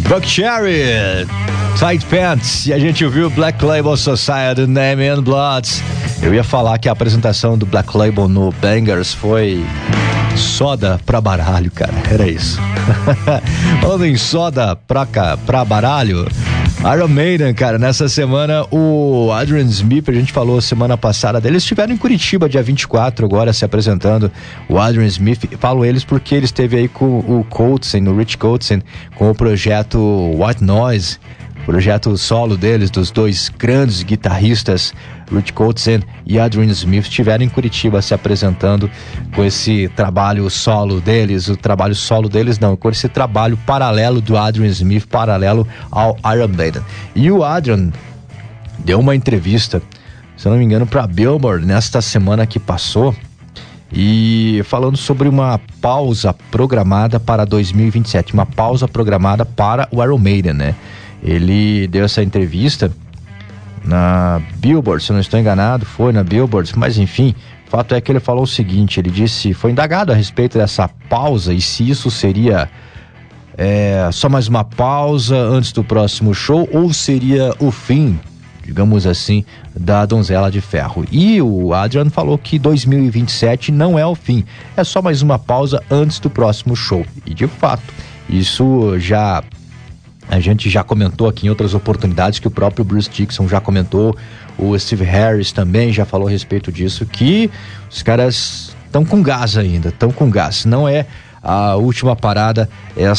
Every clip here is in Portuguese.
Buckcherry, Tight Pants, e a gente ouviu Black Label Society, Name and Bloods. Eu ia falar que a apresentação do Black Label no Bangers foi soda pra baralho, cara, era isso. Falando em soda pra baralho, Iron Maiden, cara, nessa semana o Adrian Smith, a gente falou semana passada deles, estiveram em Curitiba dia 24 agora se apresentando. O Adrian Smith, falo eles porque ele esteve aí com o Coatzen, o Rich Coatzen, com o projeto White Noise, projeto solo deles, dos dois grandes guitarristas, Rich Coatzen e Adrian Smith, estiveram em Curitiba se apresentando com esse trabalho solo deles, com esse trabalho paralelo do Adrian Smith, paralelo ao Iron Maiden. E o Adrian deu uma entrevista, se eu não me engano, para Billboard nesta semana que passou, e falando sobre uma pausa programada para 2027, uma pausa programada para o Iron Maiden, né? Ele deu essa entrevista na Billboard, se eu não estou enganado, foi na Billboard, mas enfim, o fato é que ele falou o seguinte, ele disse, foi indagado a respeito dessa pausa e se isso seria só mais uma pausa antes do próximo show ou seria o fim, digamos assim, da Donzela de Ferro. E o Adrian falou que 2027 não é o fim, é só mais uma pausa antes do próximo show. E de fato, isso a gente já comentou aqui em outras oportunidades, que o próprio Bruce Dickinson já comentou, o Steve Harris também já falou a respeito disso, que os caras estão com gás ainda, não é a última parada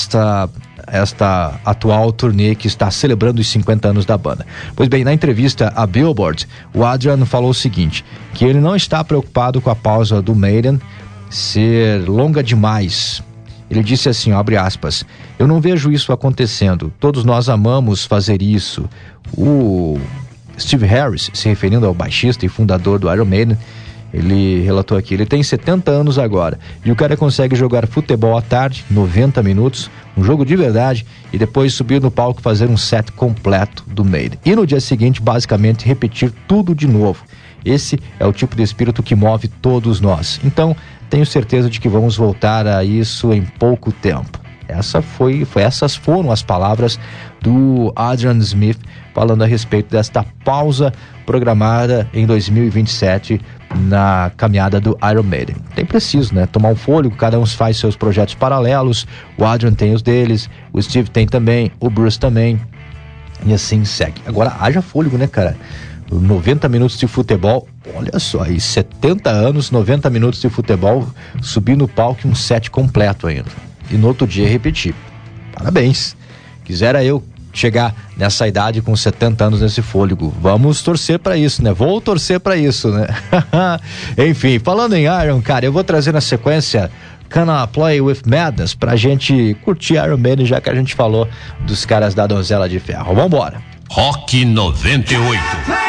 esta atual turnê que está celebrando os 50 anos da banda. Pois bem, na entrevista à Billboard, o Adrian falou o seguinte, que ele não está preocupado com a pausa do Maiden ser longa demais. Ele disse assim, abre aspas, eu não vejo isso acontecendo, todos nós amamos fazer isso. O Steve Harris, se referindo ao baixista e fundador do Iron Maiden, ele relatou aqui, ele tem 70 anos agora, e o cara consegue jogar futebol à tarde, 90 minutos, um jogo de verdade, e depois subir no palco e fazer um set completo do Maiden. E no dia seguinte, basicamente, repetir tudo de novo. Esse é o tipo de espírito que move todos nós. Então, tenho certeza de que vamos voltar a isso em pouco tempo. Essas foram as palavras do Adrian Smith falando a respeito desta pausa programada em 2027 na caminhada do Iron Maiden. Tem preciso, né? Tomar um fôlego, cada um faz seus projetos paralelos, o Adrian tem os deles, o Steve tem também, o Bruce também, e assim segue. Agora, haja fôlego, né, cara? 90 minutos de futebol, olha só, aí 70 anos, 90 minutos de futebol, subir no palco e um set completo ainda. E no outro dia repetir. Parabéns. Quisera eu chegar nessa idade com 70 anos nesse fôlego. Vamos torcer pra isso, né? Vou torcer pra isso, né? Enfim, falando em Iron, cara, eu vou trazer na sequência Can I Play With Madness pra gente curtir Iron Maiden, já que a gente falou dos caras da Donzela de Ferro. Vambora. Rock 98.